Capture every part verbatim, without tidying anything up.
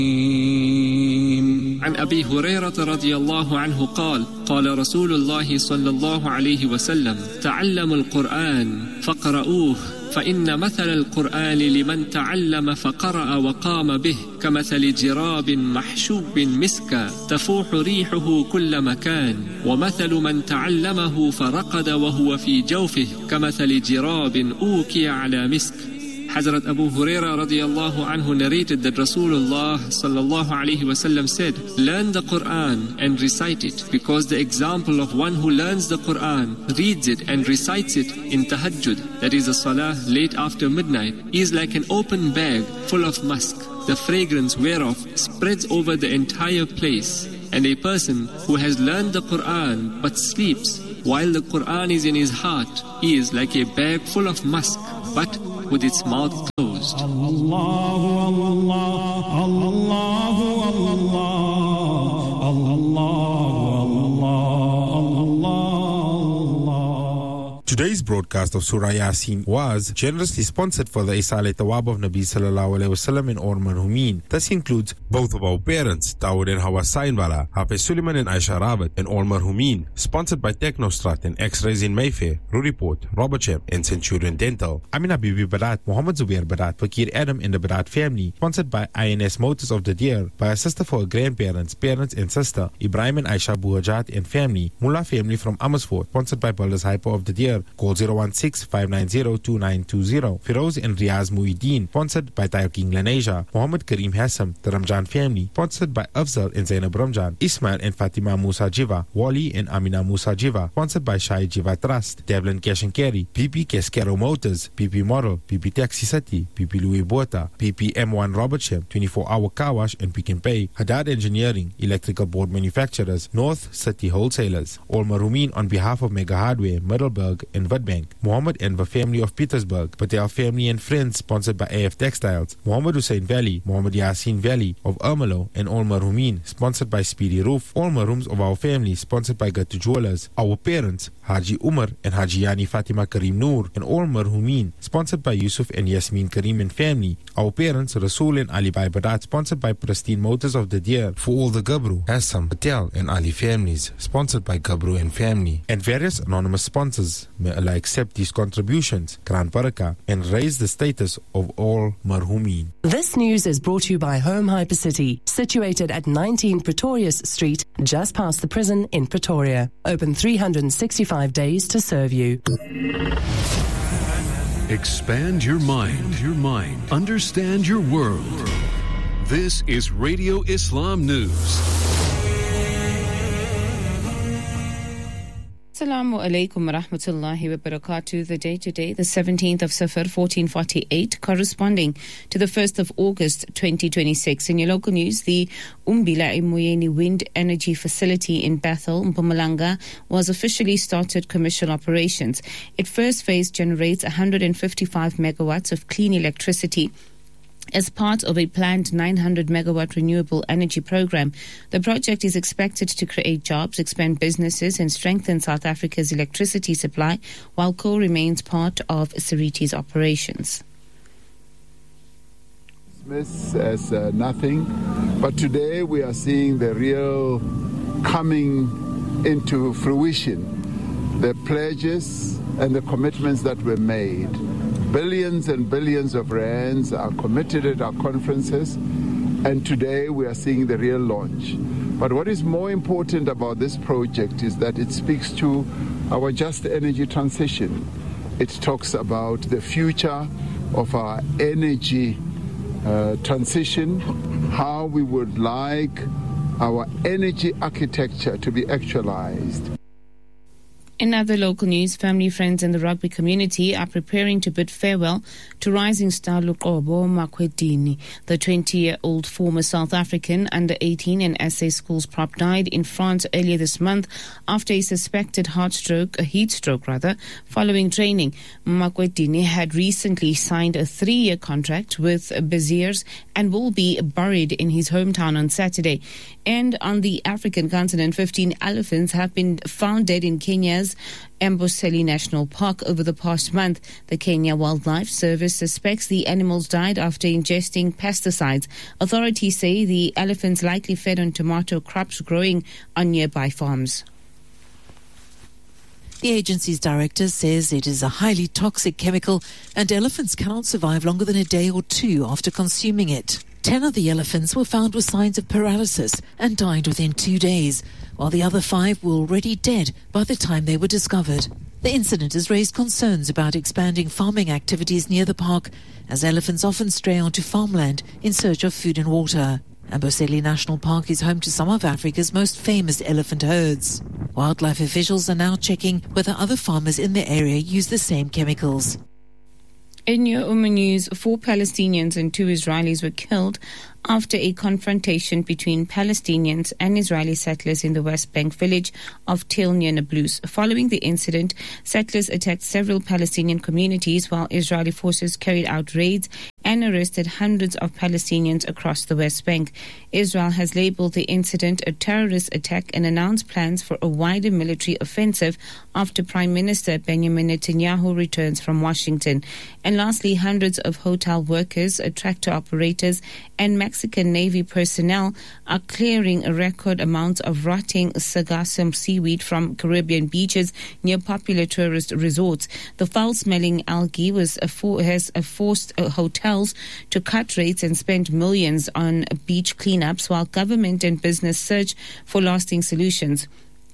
عن أبي هريرة رضي الله عنه قال قال رسول الله صلى الله عليه وسلم تعلموا القرآن فاقرؤوه فإن مثل القرآن لمن تعلم فقرأ وقام به كمثل جراب محشوب مسكا تفوح ريحه كل مكان ومثل من تعلمه فرقد وهو في جوفه كمثل جراب أوكي على مسك. Hazrat Abu Huraira radiallahu anhu narrated that Rasulullah sallallahu alayhi wasallam said, learn the Quran and recite it, because the example of one who learns the Quran, reads it and recites it in tahajjud, that is a salah late after midnight, is like an open bag full of musk, the fragrance whereof spreads over the entire place. And a person who has learned the Quran but sleeps while the Quran is in his heart, he is like a bag full of musk, but with its mouth closed. Allahu Allah, Allahu Allah, Allahu Allah. Today's broadcast of Surah Yasin was generously sponsored for the Isale Tawab of Nabi Sallallahu Alaihi Wasallam in Or Marhumin. This includes both of our parents, Dawood and Hawa Sainwala, Hafiz Suleiman and Aisha Rawat, and Or Marhumin. Sponsored by Technostrat and X-Rays in Mayfair, Ruriport, Robertsham, and Centurion Dental. Amina Bibi Barat, Muhammad Zubair Barat, Fakir Adam and the Barat family. Sponsored by I N S Motors of the Deer, by a sister for her grandparents, parents and sister, Ibrahim and Aisha Buhajat and family. Mullah family from Amersfoort. Sponsored by Builders Hyper of the Deer. Call zero one six, five nine zero, two nine two zero. Firoz and Riaz Muhyiddin. Sponsored by Tayo King Laneja. Muhammad Kareem Hassam, the Ramjan family. Sponsored by Afzal and Zainab Ramjan. Ismail and Fatima Musa Jiva. Wali and Amina Musa Jiva. Sponsored by Shai Jiva Trust. Devlin Cash and Carry. P P Cascaro Motors. P P Model. P P Taxi City. P P Louis Bota. P P M one Robertsham. twenty-four hour car wash and Pick and Pay. Haddad Engineering. Electrical board manufacturers. North City Wholesalers. All Marumin on behalf of Mega Hardware, Middleburg and Witbank. Muhammad and the family of Petersburg. Patel family and friends, sponsored by A F Textiles. Muhammad Hussein Valley. Muhammad Yasin Valley of Ermelo and All Marumin, sponsored by Speedy Roof. All Marums of our family, sponsored by Gatu Jewelers. Our parents, Haji Umar and Haji Yani Fatima Karim Noor, and All Marhumin, sponsored by Yusuf and Yasmin Karim and family. Our parents, Rasul and Ali Bai Barat, sponsored by Pristine Motors of the Deer. For all the Gabru, Hassam, Patel and Ali families, sponsored by Gabru and family. And various anonymous sponsors. May Allah accept these contributions, Kran Baraka, and raise the status of all Marhumin. This news is brought to you by Home Hypercity, situated at nineteen Pretorius Street, just past the prison in Pretoria. Open three hundred sixty-five days to serve you. Expand your mind, your mind. Understand your world. This is Radio Islam News. Assalamu alaikum wa rahmatullahi wa barakatuh. The day today, the seventeenth of Safar, fourteen forty-eight, corresponding to the first of August, twenty twenty-six. In your local news, the Umbila Imoyeni Wind Energy Facility in Bethel, Mpumalanga, was officially started commercial operations. Its first phase generates one hundred fifty-five megawatts of clean electricity as part of a planned nine hundred megawatt renewable energy program. The project is expected to create jobs, expand businesses, and strengthen South Africa's electricity supply, while coal remains part of Seriti's operations. Dismiss as uh, nothing, but today we are seeing the real coming into fruition, the pledges and the commitments that were made. Billions and billions of rands are committed at our conferences, and today we are seeing the real launch. But what is more important about this project is that it speaks to our just energy transition. It talks about the future of our energy uh, transition, how we would like our energy architecture to be actualized. In other local news, family, friends and the rugby community are preparing to bid farewell to rising star Luqobo Makwedini. The twenty-year-old former South African under eighteen and S A schools prop died in France earlier this month after a suspected heart stroke, a heat stroke rather, following training. Makwedini had recently signed a three-year contract with Beziers and will be buried in his hometown on Saturday. And on the African continent, fifteen elephants have been found dead in Kenya's Kenyans Amboseli National Park over the past month. The Kenya Wildlife Service suspects the animals died after ingesting pesticides. Authorities say the elephants likely fed on tomato crops growing on nearby farms. The agency's director says it is a highly toxic chemical and elephants cannot survive longer than a day or two after consuming it. Ten of the elephants were found with signs of paralysis and died within two days, while the other five were already dead by the time they were discovered. The incident has raised concerns about expanding farming activities near the park, as elephants often stray onto farmland in search of food and water. Amboseli National Park is home to some of Africa's most famous elephant herds. Wildlife officials are now checking whether other farmers in the area use the same chemicals. In your Umma news, four Palestinians and two Israelis were killed after a confrontation between Palestinians and Israeli settlers in the West Bank village of Tel near Nablus. Following the incident, settlers attacked several Palestinian communities while Israeli forces carried out raids and arrested hundreds of Palestinians across the West Bank. Israel has labeled the incident a terrorist attack and announced plans for a wider military offensive after Prime Minister Benjamin Netanyahu returns from Washington. And lastly, hundreds of hotel workers, tractor operators and Mexican Navy personnel are clearing a record amount of rotting sargassum seaweed from Caribbean beaches near popular tourist resorts. The foul-smelling algae was a for, has a forced uh, hotels to cut rates and spend millions on beach cleanups while government and business search for lasting solutions.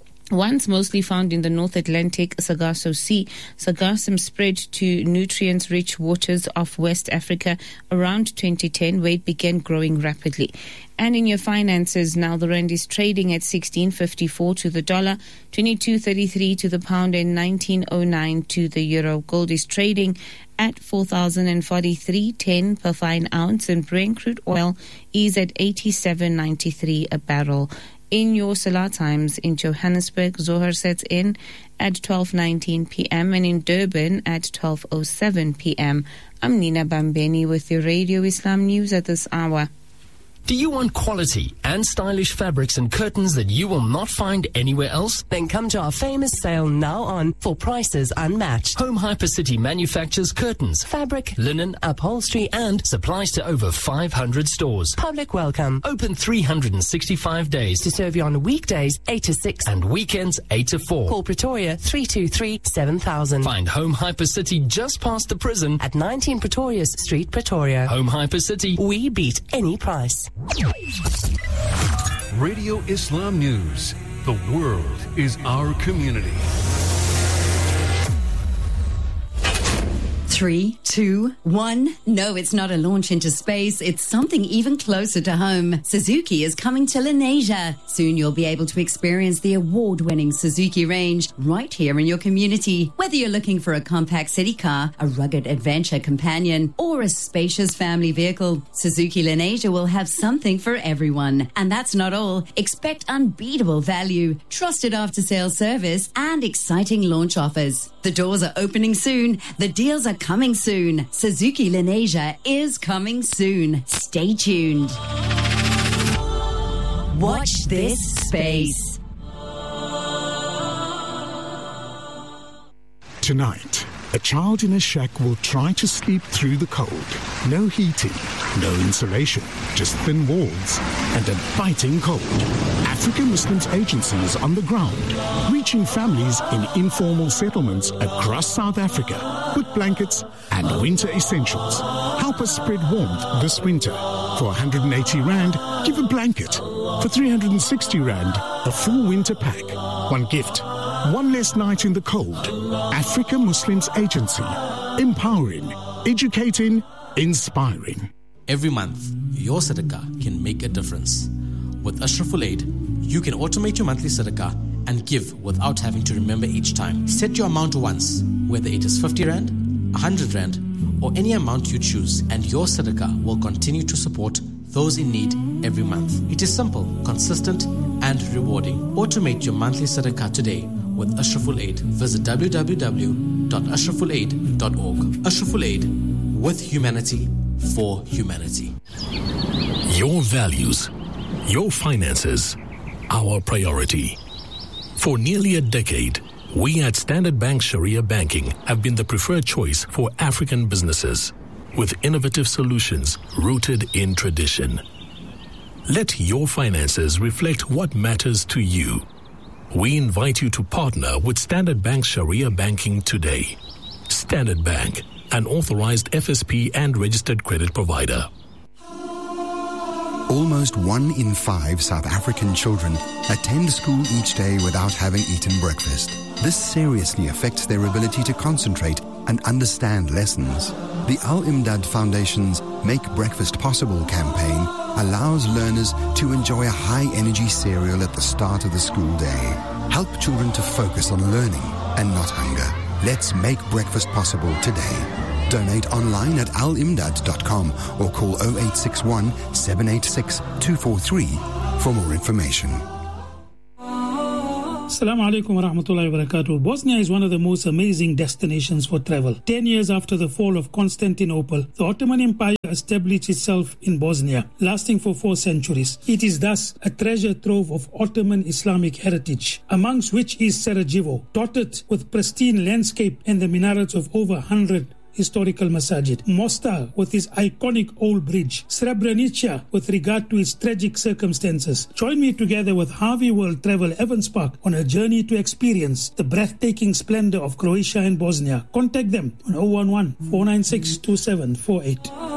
Once mostly found in the North Atlantic Sargasso Sea, sargassum spread to nutrient-rich waters of West Africa around twenty ten, where it began growing rapidly. And in your finances now, the rand is trading at sixteen fifty-four to the dollar, twenty-two thirty-three to the pound, and nineteen oh nine to the euro. Gold is trading at four thousand forty-three ten per fine ounce, and Brent crude oil is at eighty-seven ninety-three a barrel. In your Salah times, in Johannesburg, Zohar sets in at twelve nineteen p.m. and in Durban at twelve oh seven p.m. I'm Nina Bambeni with your Radio Islam News at this hour. Do you want quality and stylish fabrics and curtains that you will not find anywhere else? Then come to our famous sale now on for prices unmatched. Home Hypercity manufactures curtains, fabric, linen, upholstery and supplies to over five hundred stores. Public welcome. Open three hundred sixty-five days. To serve you on weekdays eight to six and weekends eight to four. Call Pretoria three two three, seven thousand. Find Home Hypercity just past the prison at nineteen Pretorius Street, Pretoria. Home Hypercity. We beat any price. Radio Islam News. The world is our community. Three, two, one. No, it's not a launch into space. It's something even closer to home. Suzuki is coming to Lenasia. Soon you'll be able to experience the award-winning Suzuki range right here in your community. Whether you're looking for a compact city car, a rugged adventure companion, or a spacious family vehicle, Suzuki Lenasia will have something for everyone. And that's not all. Expect unbeatable value, trusted after-sales service, and exciting launch offers. The doors are opening soon. The deals are coming soon. Suzuki Lenasia is coming soon. Stay tuned. Watch this space. Tonight, a child in a shack will try to sleep through the cold. No heating, no insulation, just thin walls and a biting cold. African Muslims Agency is on the ground, reaching families in informal settlements across South Africa with blankets and winter essentials. Help us spread warmth this winter. For one hundred eighty rand, give a blanket. For three hundred sixty rand, a full winter pack. One gift. One less night in the cold. Africa Muslims Agency. Empowering, educating, inspiring. Every month, your sadaqah can make a difference. With Ashraful Aid, you can automate your monthly sadaqah and give without having to remember each time. Set your amount once, whether it is fifty rand, one hundred rand, or any amount you choose, and your sadaqah will continue to support those in need every month. It is simple, consistent, and rewarding. Automate your monthly sadaqah today with Ashraful Aid. Visit w w w dot ashraful aid dot org. Ashraful Aid, with humanity, for humanity. Your values, your finances, our priority. For nearly a decade, We at Standard Bank Sharia Banking have been the preferred choice for African businesses, with innovative solutions rooted in tradition. Let your finances reflect what matters to you. We invite you to partner with Standard Bank Sharia Banking today. Standard Bank, an authorized F S P and registered credit provider. Almost one in five South African children attend school each day without having eaten breakfast. This seriously affects their ability to concentrate and understand lessons. The Al-Imdad Foundation's Make Breakfast Possible campaign allows learners to enjoy a high-energy cereal at the start of the school day. Help children to focus on learning and not hunger. Let's make breakfast possible today. Donate online at al imdad dot com or call oh eight six one, seven eight six, two four three for more information. Assalamu alaikum wa rahmatullahi wa barakatuh. Bosnia is one of the most amazing destinations for travel. Ten years after the fall of Constantinople, the Ottoman Empire established itself in Bosnia, lasting for four centuries. It is thus a treasure trove of Ottoman Islamic heritage, amongst which is Sarajevo, dotted with pristine landscape and the minarets of over one hundred historical masajid. Mostar with its iconic old bridge. Srebrenica with regard to its tragic circumstances. Join me together with Harvey World Travel Evans Park on a journey to experience the breathtaking splendor of Croatia and Bosnia. Contact them on oh one one, four nine six, two seven four eight.